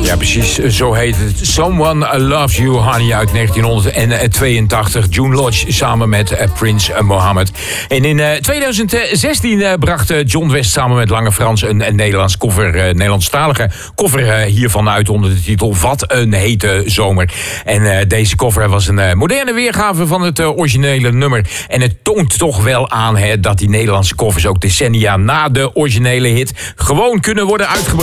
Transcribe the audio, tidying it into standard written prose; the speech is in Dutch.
Ja, precies. Zo heet het. Someone Loves You, Honey, uit 1982. June Lodge samen met Prins Mohammed. En in 2016 bracht John West samen met Lange Frans een Nederlandstalige cover hiervan uit onder de titel Wat een hete zomer. En deze cover was een moderne weergave van het originele nummer. En het toont toch wel aan dat die Nederlandse covers ook decennia na de originele hit gewoon kunnen worden uitgebracht.